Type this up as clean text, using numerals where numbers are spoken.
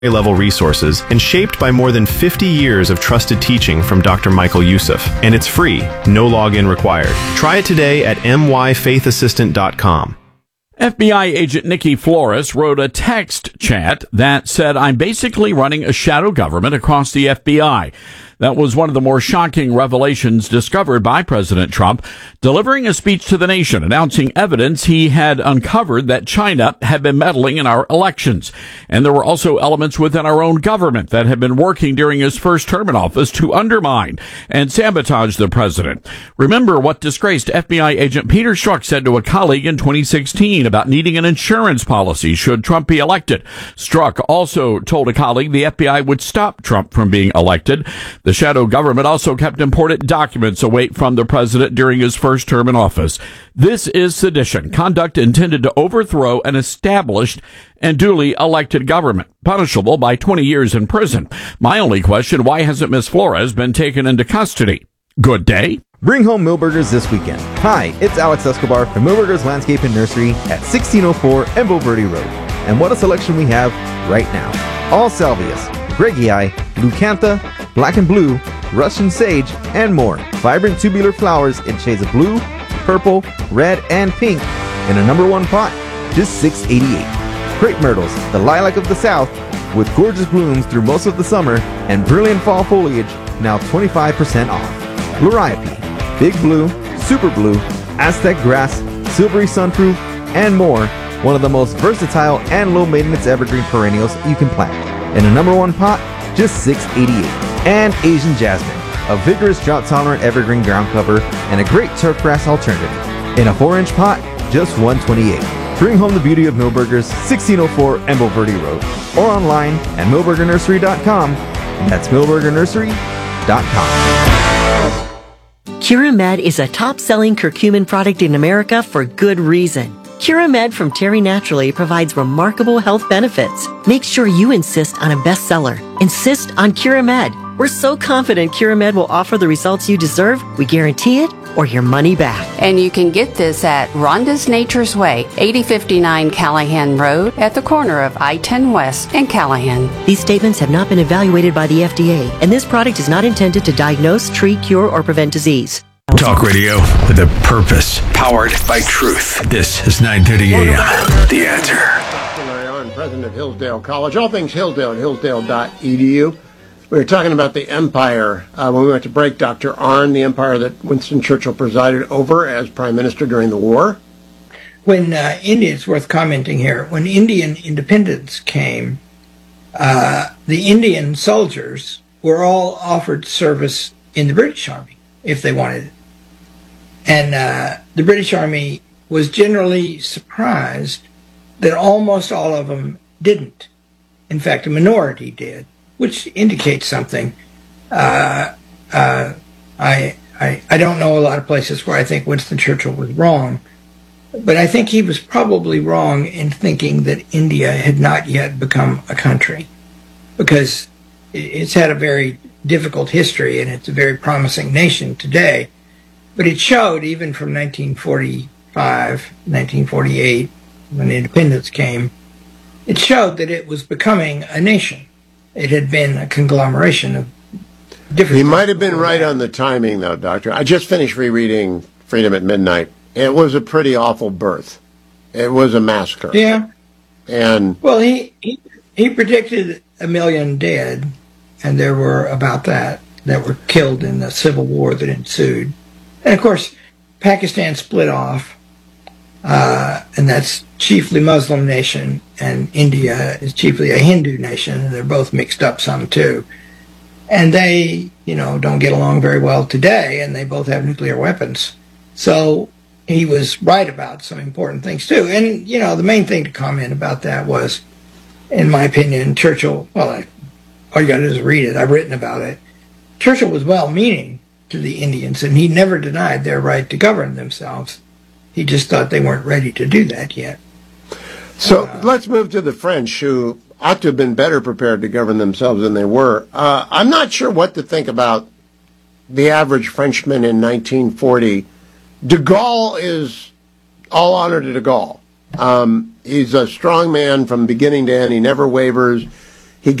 level resources and shaped by more than 50 years of trusted teaching from Dr. Michael Youssef. And it's free, no login required. Try it today at myfaithassistant.com. FBI agent Nikki Flores wrote a text chat that said, "I'm basically running a shadow government across the FBI." That was one of the more shocking revelations discovered by President Trump, delivering a speech to the nation announcing evidence he had uncovered that China had been meddling in our elections. And there were also elements within our own government that had been working during his first term in office to undermine and sabotage the president. Remember what disgraced FBI agent Peter Strzok said to a colleague in 2016 about needing an insurance policy should Trump be elected. Strzok also told a colleague the FBI would stop Trump from being elected. The shadow government also kept important documents away from the president during his first term in office. This is sedition, conduct intended to overthrow an established and duly elected government, punishable by 20 years in prison. My only question, why hasn't Ms. Flores been taken into custody? Good day. Bring home Millburgers this weekend. Hi, it's Alex Escobar from Millburgers Landscape and Nursery at 1604 Embo Verde Road. And what a selection we have right now. All salvias, Gregii, Leucantha, black and blue, Russian sage, and more. Vibrant tubular flowers in shades of blue, purple, red, and pink in a #1 pot, just $6.88. Crepe myrtles, the lilac of the south, with gorgeous blooms through most of the summer and brilliant fall foliage, now 25% off. Liriope, big blue, super blue, Aztec grass, silvery sunproof, and more. One of the most versatile and low maintenance evergreen perennials you can plant. In a #1 pot, just $6.88. And Asian jasmine, a vigorous drought-tolerant evergreen ground cover and a great turfgrass alternative. In a 4-inch pot, just $128. Bring home the beauty of Millburgers, 1604 Embo Verde Road, or online at millburgernursery.com. That's millburgernursery.com. Curamed is a top-selling curcumin product in America for good reason. Curamed from Terry Naturally provides remarkable health benefits. Make sure you insist on a bestseller. Insist on Curamed. We're so confident Curamed will offer the results you deserve, we guarantee it, or your money back. And you can get this at Rhonda's Nature's Way, 8059 Callahan Road, at the corner of I-10 West and Callahan. These statements have not been evaluated by the FDA, and this product is not intended to diagnose, treat, cure, or prevent disease. Talk radio with a purpose, powered by truth. This is 930 AM. The Answer. I'm president of Hillsdale College. All things Hillsdale at hillsdale.edu. We were talking about the empire when we went to break. Dr. Arnn, the empire that Winston Churchill presided over as prime minister during the war. When it's worth commenting here, when Indian independence came, the Indian soldiers were all offered service in the British Army if they wanted it. And the British Army was generally surprised that almost all of them didn't. In fact, a minority did, which indicates something. I don't know a lot of places where I think Winston Churchill was wrong, but I think he was probably wrong in thinking that India had not yet become a country, because it's had a very difficult history and it's a very promising nation today. But it showed, even from 1945, 1948, when independence came, it showed that it was becoming a nation. It had been a conglomeration of different... He might have been right on the timing, though, Doctor. I just finished rereading Freedom at Midnight. It was a pretty awful birth. It was a massacre. Yeah. And... Well, he predicted 1 million dead, and there were about that were killed in the civil war that ensued. And, of course, Pakistan split off, and that's chiefly Muslim nation, and India is chiefly a Hindu nation, and they're both mixed up some, too. And they, don't get along very well today, and they both have nuclear weapons. So he was right about some important things, too. And, the main thing to comment about that was, in my opinion, Churchill, all you got to do is read it. I've written about it. Churchill was well-meaning to the Indians, and he never denied their right to govern themselves. He just thought they weren't ready to do that yet. So let's move to the French, who ought to have been better prepared to govern themselves than they were. I'm not sure what to think about the average Frenchman in 1940. De Gaulle is all honor to De Gaulle. He's a strong man from beginning to end. He never wavers.